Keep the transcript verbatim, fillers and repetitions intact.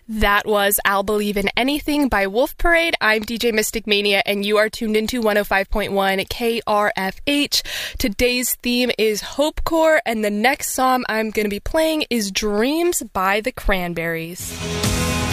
That was I'll Believe in Anything by Wolf Parade. I'm D J Mystic Mania, and you are tuned into one oh five point one K R F H. Today's theme is Hopecore, and the next song I'm going to be playing is Dreams by the Cranberries.